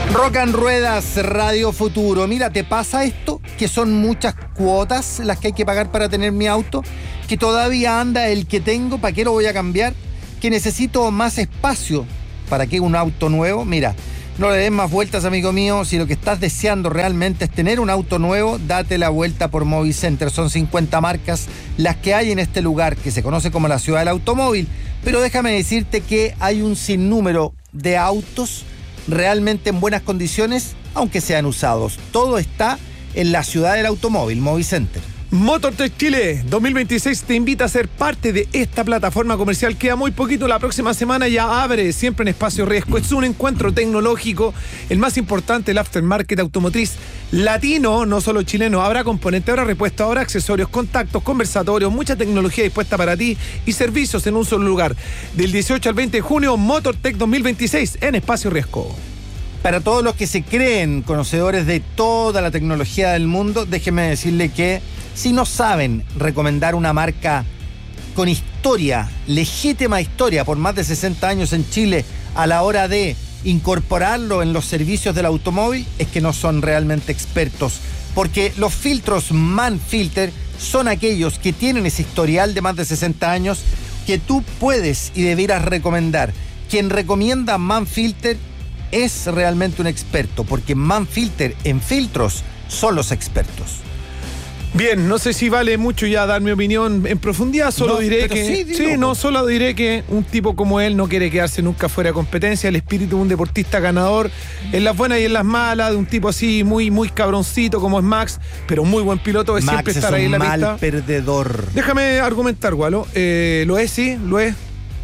Rock and Ruedas, Radio Futuro. Mira, ¿te pasa esto? Que son muchas cuotas las que hay que pagar para tener mi auto, que todavía anda el que tengo, ¿para qué lo voy a cambiar? Que necesito más espacio, ¿para qué un auto nuevo? Mira, no le des más vueltas, amigo mío. Si lo que estás deseando realmente es tener un auto nuevo, date la vuelta por Movicenter. Son 50 marcas las que hay en este lugar, que se conoce como la ciudad del automóvil. Pero déjame decirte que hay un sinnúmero de autos realmente en buenas condiciones, aunque sean usados. Todo está en la ciudad del automóvil, Movicenter. Motortech Chile 2026 te invita a ser parte de esta plataforma comercial. Queda muy poquito, la próxima semana ya abre, siempre en Espacio Riesgo. Es un encuentro tecnológico, el más importante, el aftermarket automotriz latino, no solo chileno. Habrá componente, habrá repuesto, habrá accesorios, contactos, conversatorios, mucha tecnología dispuesta para ti y servicios en un solo lugar. Del 18 al 20 de junio, Motortech 2026 en Espacio Riesgo. Para todos los que se creen conocedores de toda la tecnología del mundo, déjenme decirle que si no saben recomendar una marca con historia, legítima historia, por más de 60 años en Chile, a la hora de incorporarlo en los servicios del automóvil, es que no son realmente expertos. Porque los filtros Manfilter son aquellos que tienen ese historial de más de 60 años que tú puedes y debieras recomendar. Quien recomienda Manfilter es realmente un experto, porque Manfilter en filtros son los expertos. Bien, no sé si vale mucho ya dar mi opinión en profundidad, solo diré que solo diré que un tipo como él no quiere quedarse nunca fuera de competencia. El espíritu de un deportista ganador, en las buenas y en las malas, de un tipo así muy cabroncito como es Max, pero muy buen piloto, de siempre estar ahí en la pista. Max es un mal perdedor. Déjame argumentar, Gualo. Lo es, sí, lo es.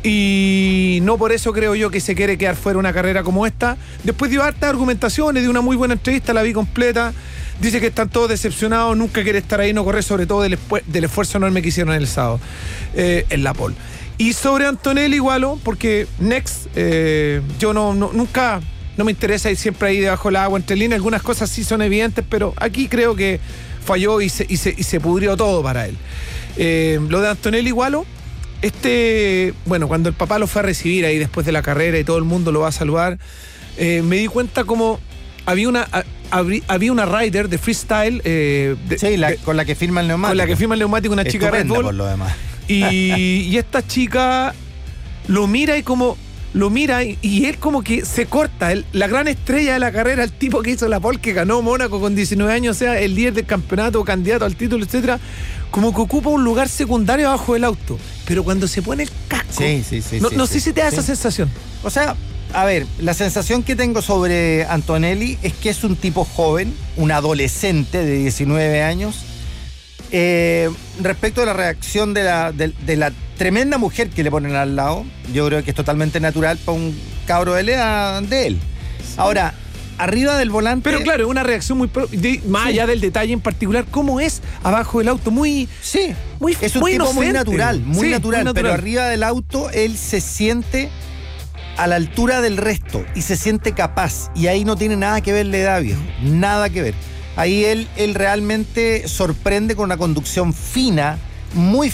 Y no por eso creo yo que se quiere quedar fuera una carrera como esta. Después dio hartas argumentaciones, de una muy buena entrevista, la vi completa. Dice que están todos decepcionados, nunca quiere estar ahí, no corre, sobre todo del esfuerzo enorme que hicieron el sábado en la pole. Y sobre Antonelli, igual, porque Next, yo nunca me interesa ir siempre ahí debajo del agua, entre líneas. Algunas cosas sí son evidentes, pero aquí creo que falló y se pudrió todo para él. Lo de Antonelli, igual, cuando el papá lo fue a recibir ahí después de la carrera y todo el mundo lo va a saludar, me di cuenta como había una rider de freestyle. Con la que firma el neumático. Con la que firma el neumático, una chica Red Bull. Por lo demás. Y esta chica lo mira y él como que se corta. La gran estrella de la carrera, el tipo que hizo la pole, que ganó Mónaco con 19 años, o sea, el líder del campeonato, candidato al título, etcétera, como que ocupa un lugar secundario abajo del auto. Pero cuando se pone el casco, no sé si te da esa sensación. O sea, a ver, la sensación que tengo sobre Antonelli es que es un tipo joven, un adolescente de 19 años. Respecto de la reacción de la tremenda mujer que le ponen al lado, yo creo que es totalmente natural para un cabro de la edad de él. Ahora, arriba del volante... Pero claro, es una reacción más allá del detalle en particular, cómo es abajo del auto, es un tipo inocente. muy natural, pero arriba del auto él se siente a la altura del resto y se siente capaz, y ahí no tiene nada que ver la edad, viejo, nada que ver. Ahí él realmente sorprende con una conducción fina, muy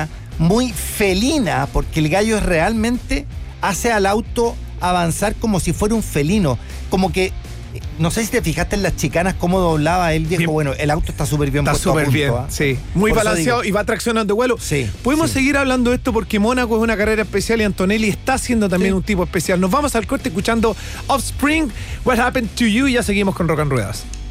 felina, porque el gallo realmente hace al auto avanzar como si fuera un felino, como que, no sé si te fijaste en las chicanas cómo doblaba él, viejo. Bien. Bueno, el auto está súper bien puesto. Está súper bien, sí. Muy balanceado y va traccionando vuelo. Sí. Podemos seguir hablando de esto porque Mónaco es una carrera especial y Antonelli está siendo también un tipo especial. Nos vamos al corte escuchando Offspring, What Happened to You, y ya seguimos con Rock and Ruedas.